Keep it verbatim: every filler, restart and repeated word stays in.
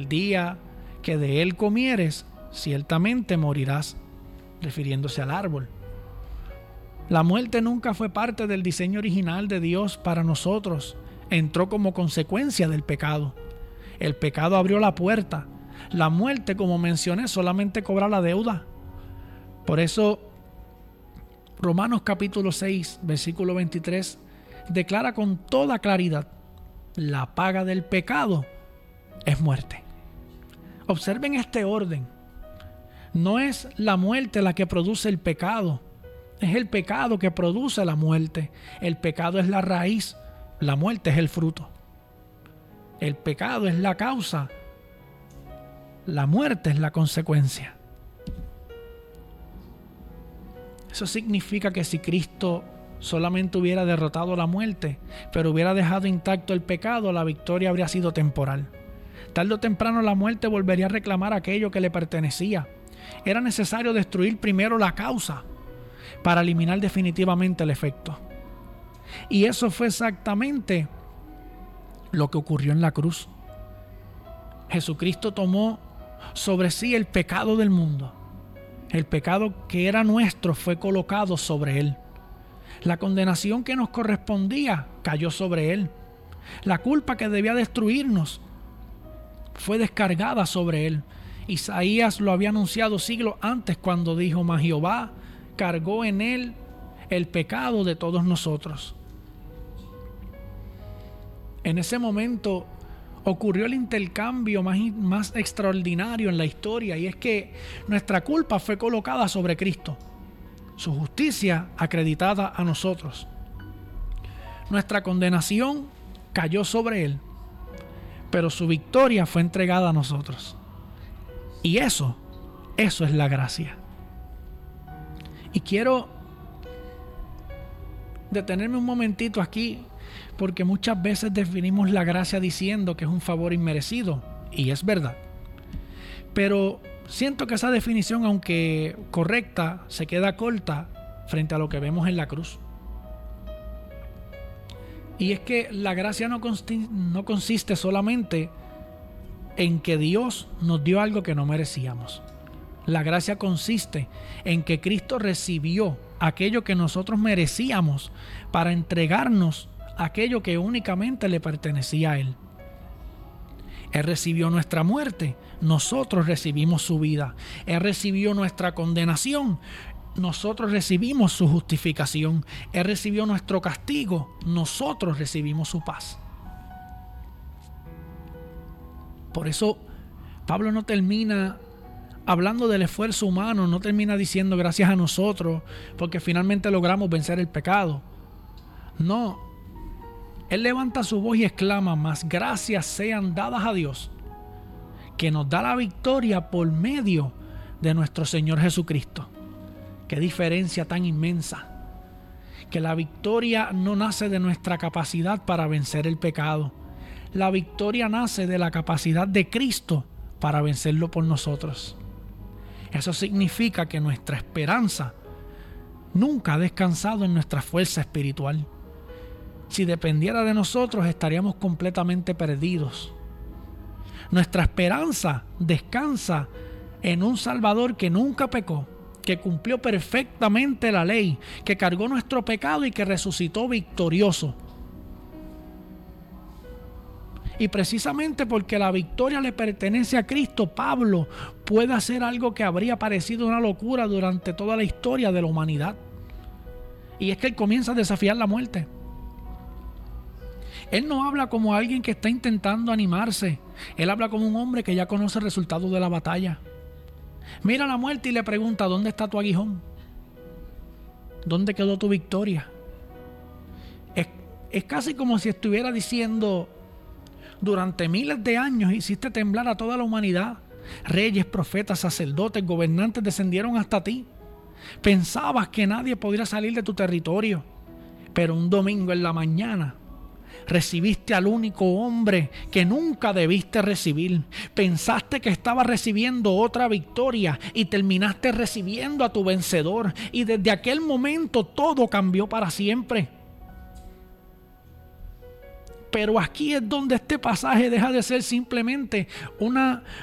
el día que de él comieres, ciertamente morirás, refiriéndose al árbol. La muerte nunca fue parte del diseño original de Dios para nosotros. Entró como consecuencia del pecado. El pecado abrió la puerta. La muerte, como mencioné, solamente cobra la deuda. Por eso, Romanos capítulo seis, versículo veintitrés, declara con toda claridad: la paga del pecado es muerte. Observen este orden. No es la muerte la que produce el pecado, es el pecado que produce la muerte. El pecado es la raíz, la muerte es el fruto. El pecado es la causa, la muerte es la consecuencia. Eso significa que si Cristo solamente hubiera derrotado la muerte, pero hubiera dejado intacto el pecado, la victoria habría sido temporal. Tarde o temprano la muerte volvería a reclamar aquello que le pertenecía. Era necesario destruir primero la causa para eliminar definitivamente el efecto. Y eso fue exactamente lo que ocurrió en la cruz. Jesucristo tomó sobre sí el pecado del mundo. El pecado que era nuestro fue colocado sobre él. La condenación que nos correspondía cayó sobre él. La culpa que debía destruirnos fue descargada sobre él. Isaías lo había anunciado siglos antes cuando dijo: mas Jehová cargó en él el pecado de todos nosotros. En ese momento ocurrió el intercambio más, más extraordinario en la historia, y es que nuestra culpa fue colocada sobre Cristo, su justicia acreditada a nosotros. Nuestra condenación cayó sobre él, pero su victoria fue entregada a nosotros. Y eso, eso es la gracia. Y quiero detenerme un momentito aquí, porque muchas veces definimos la gracia diciendo que es un favor inmerecido, y es verdad. Pero siento que esa definición, aunque correcta, se queda corta frente a lo que vemos en la cruz. Y es que la gracia no consiste, no consiste solamente en que Dios nos dio algo que no merecíamos. La gracia consiste en que Cristo recibió aquello que nosotros merecíamos para entregarnos aquello que únicamente le pertenecía a Él. Él recibió nuestra muerte, nosotros recibimos su vida. Él recibió nuestra condenación, nosotros recibimos su justificación. Él recibió nuestro castigo, nosotros recibimos su paz. Por eso Pablo no termina hablando del esfuerzo humano, no termina diciendo gracias a nosotros porque finalmente logramos vencer el pecado. No, él levanta su voz y exclama: mas gracias sean dadas a Dios, que nos da la victoria por medio de nuestro Señor Jesucristo. Qué diferencia tan inmensa. Que la victoria no nace de nuestra capacidad para vencer el pecado. La victoria nace de la capacidad de Cristo para vencerlo por nosotros. Eso significa que nuestra esperanza nunca ha descansado en nuestra fuerza espiritual. Si dependiera de nosotros, estaríamos completamente perdidos. Nuestra esperanza descansa en un Salvador que nunca pecó, que cumplió perfectamente la ley, que cargó nuestro pecado y que resucitó victorioso. Y precisamente porque la victoria le pertenece a Cristo, Pablo puede hacer algo que habría parecido una locura durante toda la historia de la humanidad. Y es que él comienza a desafiar la muerte. Él no habla como alguien que está intentando animarse. Él habla como un hombre que ya conoce el resultado de la batalla. Mira a la muerte y le pregunta: ¿dónde está tu aguijón? ¿Dónde quedó tu victoria? Es, es casi como si estuviera diciendo: durante miles de años hiciste temblar a toda la humanidad. Reyes, profetas, sacerdotes, gobernantes descendieron hasta ti. Pensabas que nadie podría salir de tu territorio, pero un domingo en la mañana recibiste al único hombre que nunca debiste recibir. Pensaste que estabas recibiendo otra victoria y terminaste recibiendo a tu vencedor. Y desde aquel momento todo cambió para siempre. Pero aquí es donde este pasaje deja de ser simplemente una,